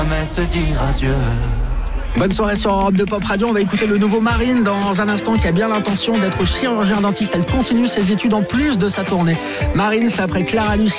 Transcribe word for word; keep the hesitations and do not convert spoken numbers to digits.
jamais se dire adieu. Bonne soirée sur Europe deux Pop Radio. On va écouter le nouveau Marine dans un instant, qui a bien l'intention d'être chirurgien dentiste. Elle continue ses études en plus de sa tournée. Marine, c'est après Clara Lucie.